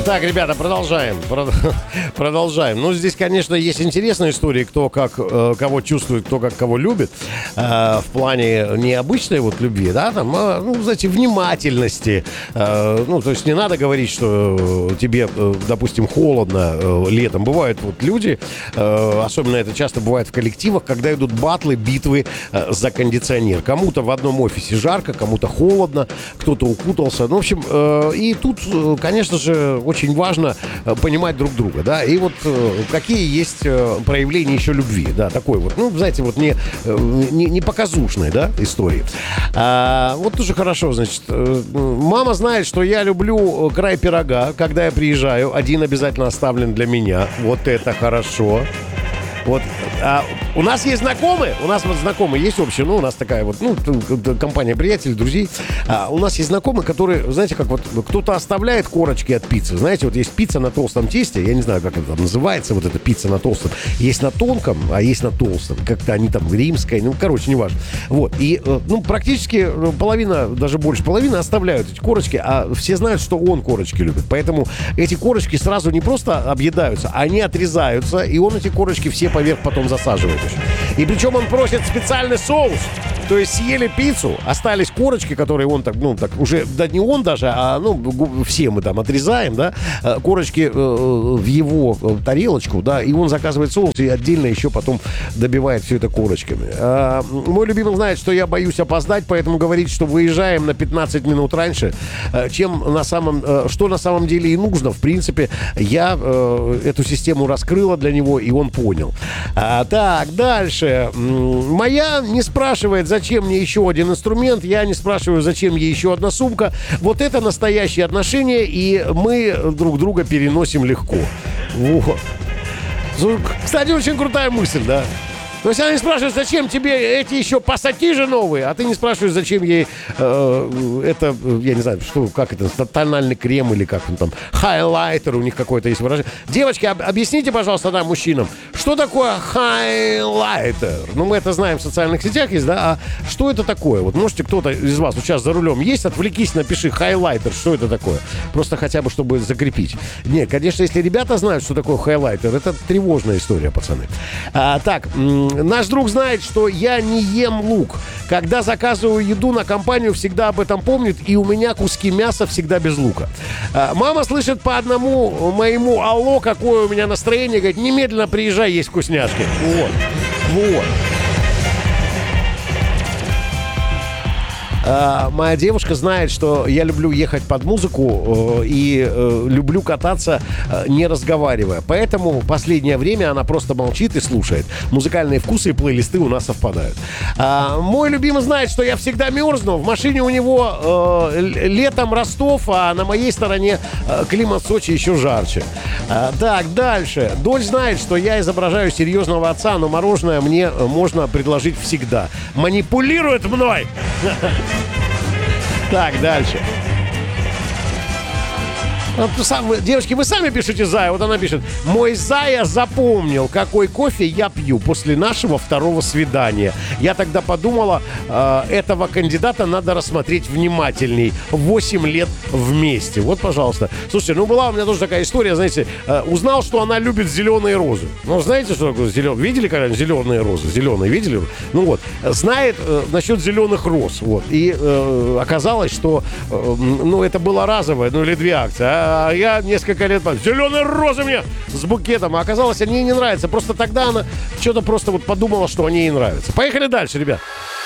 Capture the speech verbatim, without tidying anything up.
Так, ребята, продолжаем. Продолжаем. Ну, здесь, конечно, есть интересные истории, кто как э, кого чувствует, кто как кого любит. Э, в плане необычной вот любви, да, там, э, ну, знаете, внимательности. Э, ну, то есть не надо говорить, что тебе, э, допустим, холодно э, летом. Бывают вот люди, э, особенно это часто бывает в коллективах, когда идут батлы, битвы э, за кондиционер. Кому-то в одном офисе жарко, кому-то холодно, кто-то укутался. Ну, в общем, э, и тут, э, конечно же, очень важно понимать друг друга, да, и вот э, какие есть э, проявления еще любви, да, такой вот, ну, знаете, вот не, э, не, не показушной, да, истории. А, вот тоже хорошо, значит, э, мама знает, что я люблю край пирога, когда я приезжаю, один обязательно оставлен для меня, вот это хорошо. Вот, а у нас есть знакомые, у нас вот знакомые есть общие, ну, у нас такая вот, ну, компания приятелей, друзей. А у нас есть знакомые, которые, знаете, как вот кто-то оставляет корочки от пиццы. Знаете, вот есть пицца на толстом тесте, я не знаю, как это там называется, вот эта пицца на толстом. Есть на тонком, а есть на толстом. Как-то они там римская, ну, короче, неважно. Вот, и, ну, практически половина, даже больше половины оставляют эти корочки, а все знают, что он корочки любит. Поэтому эти корочки сразу не просто объедаются, они отрезаются, и он эти корочки все поверх потом засаживает еще. И причем он просит специальный соус. То есть съели пиццу, остались корочки, которые он так, ну, так уже, да не он даже, а, ну, все мы там отрезаем, да, корочки э, в его тарелочку, да, и он заказывает соус и отдельно еще потом добивает все это корочками. А, мой любимый знает, что я боюсь опоздать, поэтому говорит, что выезжаем на пятнадцать минут раньше, чем на самом, что на самом деле и нужно. В принципе, я э, эту систему раскрыла для него, и он понял. А, так, дальше. Моя не спрашивает, зачем мне еще один инструмент, я не спрашиваю, зачем ей еще одна сумка. Вот это настоящие отношения, и мы друг друга переносим легко. Вот. Кстати, очень крутая мысль, да? То есть она не спрашивает, зачем тебе эти еще пассатижи новые, а ты не спрашиваешь, зачем ей э, это, я не знаю, что, как это, тональный крем или как он там, хайлайтер, у них какое-то есть выражение. Девочки, об, объясните, пожалуйста, нам, мужчинам, что такое хайлайтер? Ну, мы это знаем в социальных сетях есть, да, а что это такое? Вот можете кто-то из вас вот сейчас за рулем есть, отвлекись, напиши хайлайтер, что это такое? Просто хотя бы, чтобы закрепить. Не, конечно, если ребята знают, что такое хайлайтер, это тревожная история, пацаны. А, так, наш друг знает, что я не ем лук. Когда заказываю еду на компанию, всегда об этом помнит, и у меня куски мяса всегда без лука. А, мама слышит по одному моему «Алло, какое у меня настроение», говорит, немедленно приезжай, есть вкусняшки. Вот, вот. Uh, моя девушка знает, что я люблю ехать под музыку uh, и uh, люблю кататься, uh, не разговаривая. Поэтому в последнее время она просто молчит и слушает. Музыкальные вкусы и плейлисты у нас совпадают. Uh, мой любимый знает, что я всегда мерзну. В машине у него uh, летом Ростов, а на моей стороне uh, климат Сочи еще жарче. Uh, так, дальше. Дочь знает, что я изображаю серьезного отца, но мороженое мне можно предложить всегда. Манипулирует мной! Так, дальше. Вот, сам, девочки, вы сами пишете Зая. Вот она пишет: мой Зая запомнил, какой кофе я пью после нашего второго свидания. Я тогда подумала, э, этого кандидата надо рассмотреть внимательней. Восемь лет вместе. Вот, пожалуйста. Слушайте, ну была у меня тоже такая история, знаете, э, узнал, что она любит зеленые розы. Ну, знаете, что такое зеленые? Видели когда-нибудь зеленые розы? Зеленые видели? Ну вот, знает э, насчет зеленых роз. Вот. И э, оказалось, что э, ну, это была разовая, ну или две акции, а А я несколько лет... Зеленые розы мне с букетом. А оказалось, они ей не нравятся. Просто тогда она что-то просто вот подумала, что они ей нравятся. Поехали дальше, ребят.